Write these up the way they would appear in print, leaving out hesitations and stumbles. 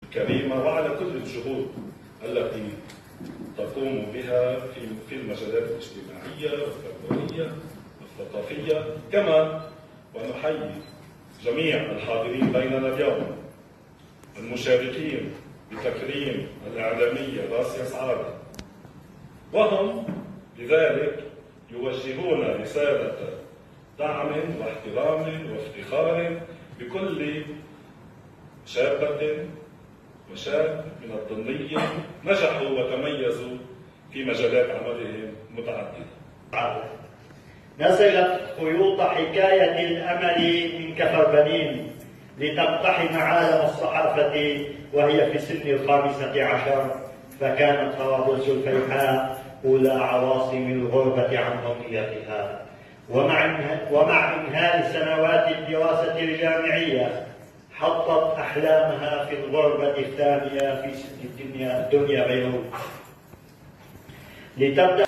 الكريمة وعلى كل الجهود التي تقوم بها في المجالات الاجتماعية والتربوية والثقافية. كما ونحيي جميع الحاضرين بيننا اليوم المشاركين بتكريم الإعلامية راسيا سعادة، وهم بذلك يوجهون رسالة دعم واحترام وافتخار بكل شابة وشاب من الضمنية نجحوا وتميزوا في مجالات عملهم متعددة. نزلت خيوط حكاية الأمل من كفر بنين لتقتحم عالم الصحافة وهي في سن 15، فكانت طرابلس الفيحاء أولى عواصم الغربة عن أمنيتها. ومع إنهاء سنوات الدراسة الجامعية حطت أحلامها في الغربة الثانية في سن الدنيا بيروت لتبدأ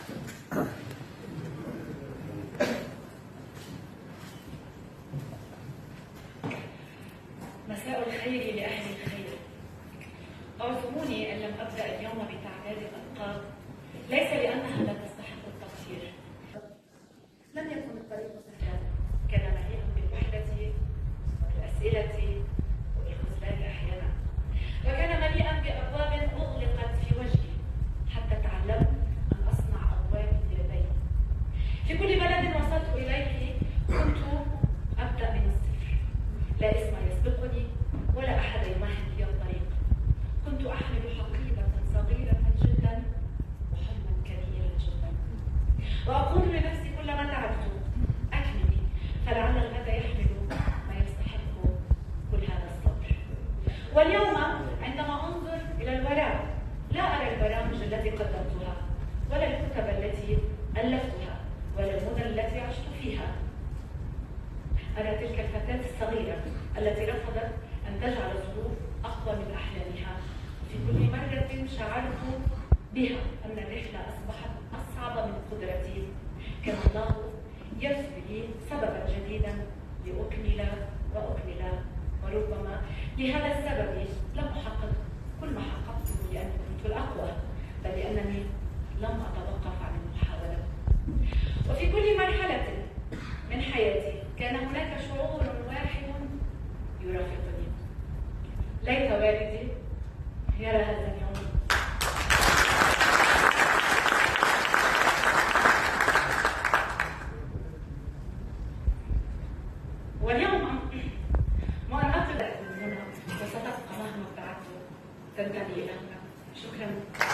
مساء الخير لأهل الخير. أعذروني إن لم أبدأ اليوم بتعداد الألقاب، ليس لأنها لا تستحق التقدير. لم يكن الطريق سهلا، كان مليئا بالوحدة والأسئلة والخذلان أحيانا، وكان مليئا بأبواب أغلقت في وجهي حتى تعلمت أن أصنع أبواب بيدي. في كل بلد وصلت إليه كنت أبدأ من الصفر، لا اسم يسبقني ولا أحد يمهد لي الطريق. كنت أحمل حقيبة صغيرة جدا وحلما كبيرا جدا، وأقول لنفسي كلما تعبت أكملي، فلعل الغد يحمل ما يستحق كل هذا الصبر. واليوم عندما أنظر إلى الوراء لا أرى البرامج التي قدمتها ولا الكتب التي ألفتها ولا المدن التي عشت فيها. أرى تلك الفتاة الصغيرة التي رفضت أن تجعل الظروف أقوى من أحلامها. في كل مرة شعرت بها أن الرحلة أصبحت أصعب من قدرتي. كان الله يرسل لي سببا جديدا لأكمل وأكمل، وربما لهذا السبب لم أحقق كل ما حققته لأني كنت الأقوى، بل لأنني لم أتوقف عن المحاولة. وفي كل مرحلة من حياتي كان هناك شعور واحد يرافقني. ليت والدي يرى هذا اليوم. واليوم مؤنقة من هنا وستبقى مهما ابتعدت تنتمي إلى هنا. شكرا.